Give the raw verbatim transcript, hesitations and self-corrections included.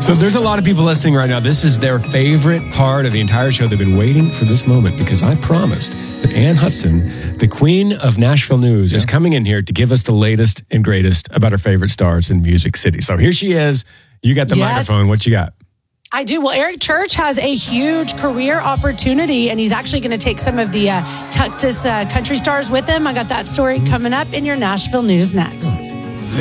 So there's a lot of people listening right now. This is their favorite part of the entire show. They've been waiting for this moment because I promised that Ann Hudson, the queen of Nashville news, yeah. is coming in here to give us the latest and greatest about her favorite stars in Music City. So here she is. You got the yes. microphone. What you got? I do. Well, Eric Church has a huge career opportunity, and he's actually going to take some of the uh, Texas uh, country stars with him. I got that story coming up in your Nashville news next.